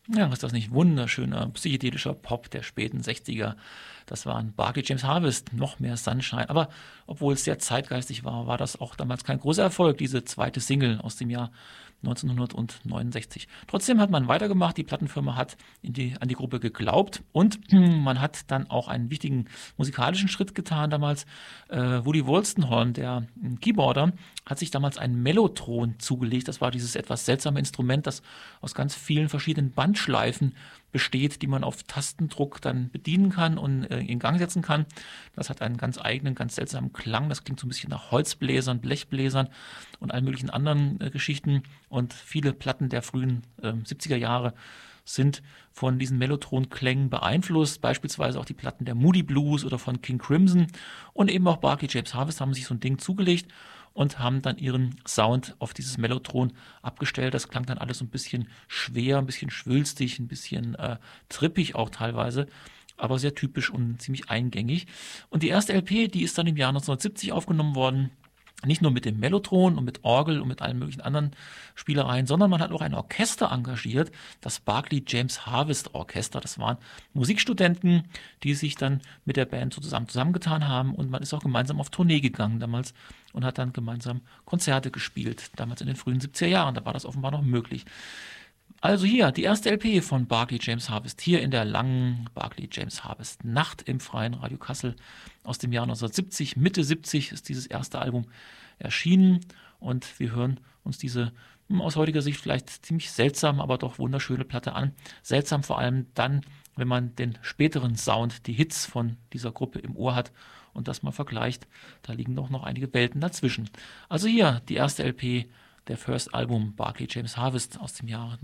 Ja, ist das nicht wunderschöner psychedelischer Pop der späten 60er? Das waren Barclay James Harvest, noch mehr Sunshine. Aber obwohl es sehr zeitgeistig war, war das auch damals kein großer Erfolg, diese zweite Single aus dem Jahr 1969. Trotzdem hat man weitergemacht, die Plattenfirma hat an die Gruppe geglaubt und man hat dann auch einen wichtigen musikalischen Schritt getan damals. Woody Wolstenholme, der Keyboarder, hat sich damals ein Mellotron zugelegt. Das war dieses etwas seltsame Instrument, das aus ganz vielen verschiedenen Bandschleifen besteht, die man auf Tastendruck dann bedienen kann und in Gang setzen kann. Das hat einen ganz eigenen, ganz seltsamen Klang. Das klingt so ein bisschen nach Holzbläsern, Blechbläsern und allen möglichen anderen Geschichten. Und viele Platten der frühen 70er Jahre sind von diesen Mellotron-Klängen beeinflusst, beispielsweise auch die Platten der Moody Blues oder von King Crimson und eben auch Barclay James Harvest haben sich so ein Ding zugelegt und haben dann ihren Sound auf dieses Mellotron abgestellt. Das klang dann alles so ein bisschen schwer, ein bisschen schwülstig, ein bisschen trippig auch teilweise, aber sehr typisch und ziemlich eingängig. Und die erste LP, die ist dann im Jahr 1970 aufgenommen worden. Nicht nur mit dem Mellotron und mit Orgel und mit allen möglichen anderen Spielereien, sondern man hat auch ein Orchester engagiert, das Barclay James Harvest Orchester. Das waren Musikstudenten, die sich dann mit der Band so zusammengetan haben und man ist auch gemeinsam auf Tournee gegangen damals und hat dann gemeinsam Konzerte gespielt, damals in den frühen 70er Jahren. Da war das offenbar noch möglich. Also hier, die erste LP von Barclay James Harvest, hier in der langen Barclay James Harvest Nacht im freien Radio Kassel aus dem Jahr 1970. Mitte 70 ist dieses erste Album erschienen und wir hören uns diese aus heutiger Sicht vielleicht ziemlich seltsam, aber doch wunderschöne Platte an. Seltsam vor allem dann, wenn man den späteren Sound, die Hits von dieser Gruppe im Ohr hat und das mal vergleicht. Da liegen doch noch einige Welten dazwischen. Also hier die erste LP, der First Album Barclay James Harvest aus dem Jahre